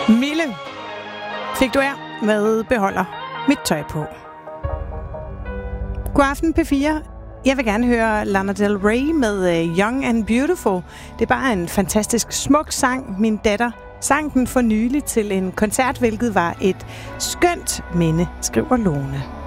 Mille fik du med beholder mit tøj på. God aften P4. Jeg vil gerne høre Lana Del Rey med Young and Beautiful. Det er bare en fantastisk smuk sang. Min datter sang den for nylig til en koncert, hvilket var et skønt minde, skriver Lone.